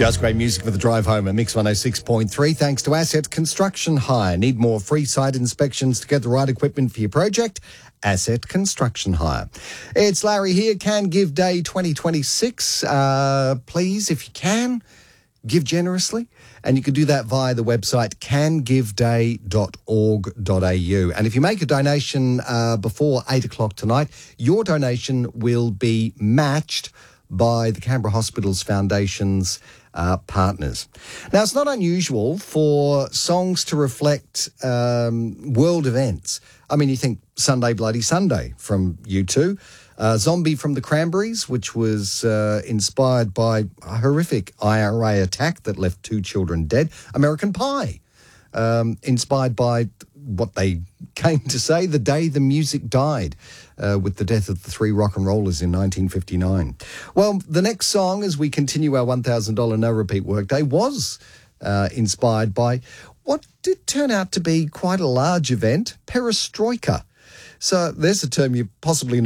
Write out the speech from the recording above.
Just great music for the drive home at Mix 106.3. Thanks to Asset Construction Hire. Need more free site inspections to get the right equipment for your project? Asset Construction Hire. It's Larry here. Can Give Day 2026. Please, if you can, give generously. And you can do that via the website cangiveday.org.au. And if you make a donation before 8 o'clock tonight, your donation will be matched by the Canberra Hospitals Foundation's partners. Now, it's not unusual for songs to reflect world events. I mean, you think Sunday Bloody Sunday from U2, Zombie from the Cranberries, which was inspired by a horrific IRA attack that left 2 children dead, American Pie, inspired by what they came to say the day the music died, with the death of the 3 rock and rollers in 1959. Well, the next song, as we continue our $1,000 no-repeat workday, was inspired by what did turn out to be quite a large event, perestroika. So there's a term you possibly